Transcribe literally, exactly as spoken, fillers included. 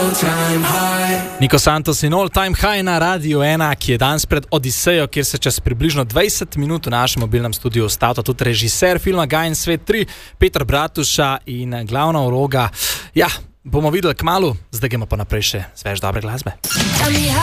Niko Santos in All Time High na Radiu ena, ki je danes pred Odisejo, kjer se čez približno dvajset minut v našem mobilnem studiu stavta tudi režiser filma Gajen svet tri, Peter Bratuša in glavna vloga. Ja, bomo videli kmalu, zdaj gremo pa naprej še z več dobre glasbe.